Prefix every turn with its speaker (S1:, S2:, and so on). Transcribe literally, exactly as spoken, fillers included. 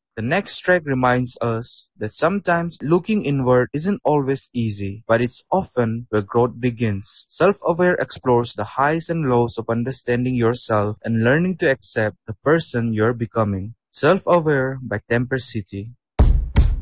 S1: The next track reminds us that sometimes looking inward isn't always easy, but it's often where growth begins. Self-aware explores the highs and lows of understanding yourself and learning to accept the person you're becoming. Self-Aware by Temper City.